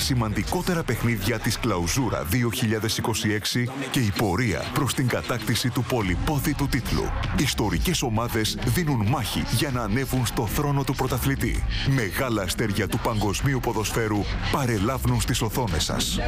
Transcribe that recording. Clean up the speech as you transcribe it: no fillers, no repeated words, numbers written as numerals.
σημαντικότερα παιχνίδια της Κλαουζούρα 2026 και η πορεία προς την κατάκτηση του πολυπόθητου τίτλου. Ιστορικές ομάδες δίνουν μάχη για να ανέβουν στο θρόνο του πρωταθλητή. Μεγάλα αστέρια του παγκοσμίου ποδοσφαίρου παρελάβουν στις οθόνες σας.